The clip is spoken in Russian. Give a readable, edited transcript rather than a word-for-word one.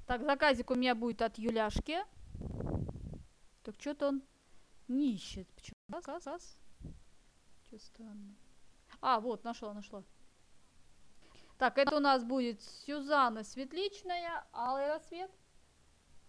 Так, заказик у меня будет от Юляшки. Так, что-то он не ищет. Почему? Раз. Что странно. А, вот, нашла. Так, это у нас будет Сюзанна Светличная, Алый рассвет.